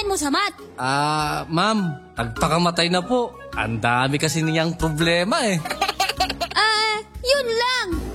pagkain mo sa mat? Ma'am, nagpakamatay na po. Ang dami kasi niyang problema eh. Yun lang.